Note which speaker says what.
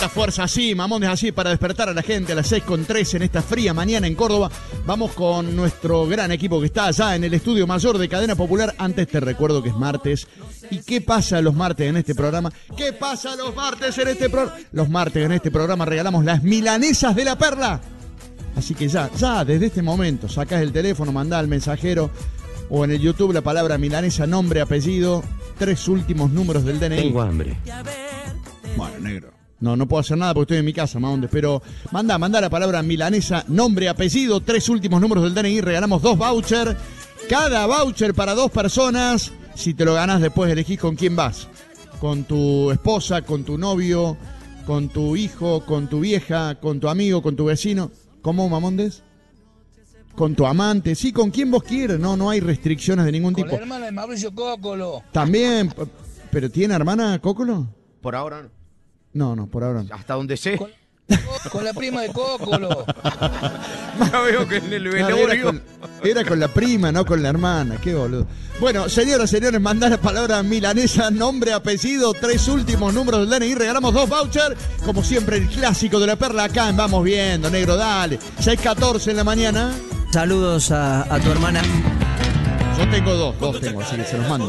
Speaker 1: Fuerza así, mamones así, para despertar a la gente a las 6:13 en esta fría mañana en Córdoba. Vamos con nuestro gran equipo que está allá en el estudio mayor de Cadena Popular. Antes te recuerdo que es martes. ¿Y qué pasa los martes en este programa? ¿Qué pasa los martes en este programa? Los martes en este programa regalamos las milanesas de la Perla. Así que ya, desde este momento, sacás el teléfono, mandá al mensajero o en el YouTube la palabra milanesa, nombre, apellido, 3 últimos números del DNI.
Speaker 2: Tengo hambre.
Speaker 1: Bueno, negro. No puedo hacer nada porque estoy en mi casa, Maondes, pero manda la palabra milanesa, nombre, apellido, 3 últimos números del DNI, regalamos 2 vouchers, cada voucher para 2 personas. Si te lo ganás después elegís con quién vas, con tu esposa, con tu novio, con tu hijo, con tu vieja, con tu amigo, con tu vecino. ¿Cómo, Mamondes? Con tu amante, sí, con quien vos quieras, no hay restricciones de ningún tipo.
Speaker 3: Con la hermana de Mauricio Cócolo.
Speaker 1: También, ¿pero tiene hermana Cócolo?
Speaker 2: Por ahora no.
Speaker 1: No, por ahora no.
Speaker 2: Hasta donde sé.
Speaker 3: Con la prima de Cócolo.
Speaker 2: Ya veo que en el velorio.
Speaker 1: Era con la prima, no con la hermana. Qué boludo. Bueno, señoras, señores, mandá la palabra milanesa, nombre, apellido, 3 últimos números del DNI. Regalamos 2 vouchers. Como siempre, el clásico de la Perla acá en Vamos Viendo, negro, dale. 6:14 en la mañana.
Speaker 4: Saludos a tu hermana.
Speaker 1: Yo tengo dos tengo, así que se los mando.